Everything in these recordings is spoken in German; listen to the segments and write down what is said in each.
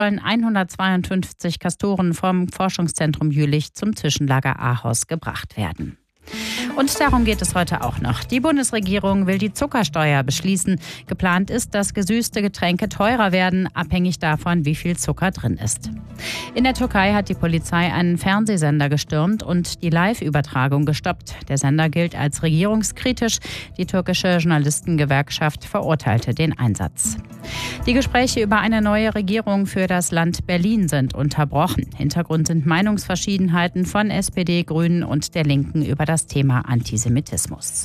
sollen 152 Kastoren vom Forschungszentrum Jülich zum Zwischenlager Ahaus gebracht werden. Und darum geht es heute auch noch. Die Bundesregierung will die Zuckersteuer beschließen. Geplant ist, dass gesüßte Getränke teurer werden, abhängig davon, wie viel Zucker drin ist. In der Türkei hat die Polizei einen Fernsehsender gestürmt und die Live-Übertragung gestoppt. Der Sender gilt als regierungskritisch. Die türkische Journalistengewerkschaft verurteilte den Einsatz. Die Gespräche über eine neue Regierung für das Land Berlin sind unterbrochen. Hintergrund sind Meinungsverschiedenheiten von SPD, Grünen und der Linken über das Thema Antisemitismus.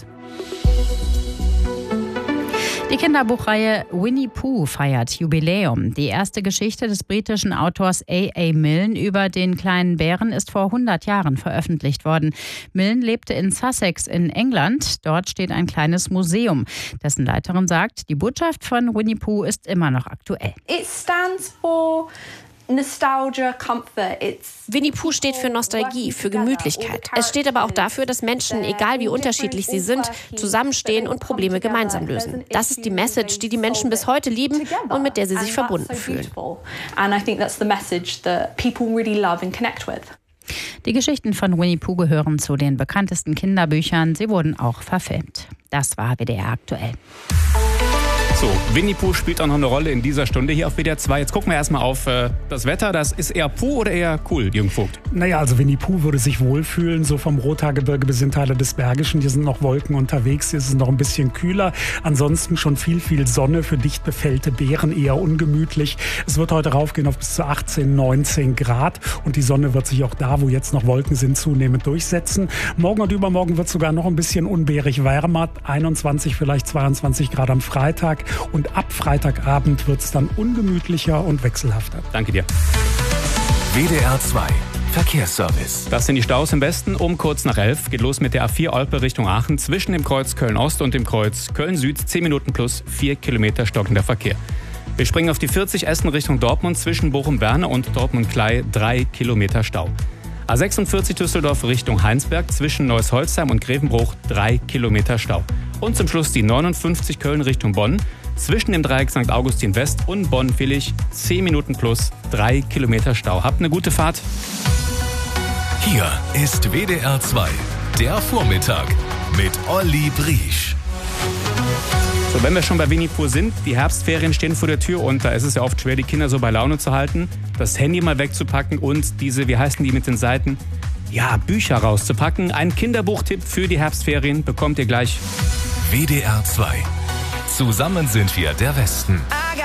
Die Kinderbuchreihe Winnie Pooh feiert Jubiläum. Die erste Geschichte des britischen Autors A.A. Milne über den kleinen Bären ist vor 100 Jahren veröffentlicht worden. Milne lebte in Sussex in England. Dort steht ein kleines Museum. Dessen Leiterin sagt, die Botschaft von Winnie Pooh ist immer noch aktuell. It stands for Nostalgia, Comfort. Winnie Pooh steht für Nostalgie, für Gemütlichkeit. Es steht aber auch dafür, dass Menschen, egal wie unterschiedlich sie sind, zusammenstehen und Probleme gemeinsam lösen. Das ist die Message, die die Menschen bis heute lieben und mit der sie sich verbunden fühlen. Die Geschichten von Winnie Pooh gehören zu den bekanntesten Kinderbüchern. Sie wurden auch verfilmt. Das war WDR aktuell. So, Winnie Pooh spielt auch noch eine Rolle in dieser Stunde hier auf WDR 2. Jetzt gucken wir erstmal auf das Wetter. Das ist eher Pooh oder eher cool, Jürgen Vogt? Naja, also Winnie Pooh würde sich wohlfühlen, so vom Rothaargebirge bis in Teile des Bergischen. Hier sind noch Wolken unterwegs, hier ist es noch ein bisschen kühler. Ansonsten schon viel Sonne für dicht befällte Beeren, eher ungemütlich. Es wird heute raufgehen auf bis zu 18, 19 Grad. Und die Sonne wird sich auch da, wo jetzt noch Wolken sind, zunehmend durchsetzen. Morgen und übermorgen wird es sogar noch ein bisschen unbärig wärmer. 21, vielleicht 22 Grad am Freitag. Und ab Freitagabend wird es dann ungemütlicher und wechselhafter. Danke dir. WDR 2 Verkehrsservice. Das sind die Staus im Westen um kurz nach 11. Geht los mit der A4 Olpe Richtung Aachen zwischen dem Kreuz Köln-Ost und dem Kreuz Köln-Süd. 10 Minuten plus 4 Kilometer stockender Verkehr. Wir springen auf die 40 Essen Richtung Dortmund zwischen Bochum-Berne und Dortmund-Klei. 3 Kilometer Stau. A46 Düsseldorf Richtung Heinsberg zwischen Neuss-Holzheim und Grevenbruch 3 Kilometer Stau. Und zum Schluss die 59 Köln Richtung Bonn zwischen dem Dreieck St. Augustin West und Bonn-Villig 10 Minuten plus 3 Kilometer Stau. Habt eine gute Fahrt. Hier ist WDR 2, der Vormittag mit Olli Briesch. So, wenn wir schon bei Winnie Pooh sind, die Herbstferien stehen vor der Tür und da ist es ja oft schwer, die Kinder so bei Laune zu halten, das Handy mal wegzupacken und diese, wie heißen die mit den Seiten? Ja, Bücher rauszupacken. Ein Kinderbuchtipp für die Herbstferien bekommt ihr gleich. WDR 2. Zusammen sind wir der Westen.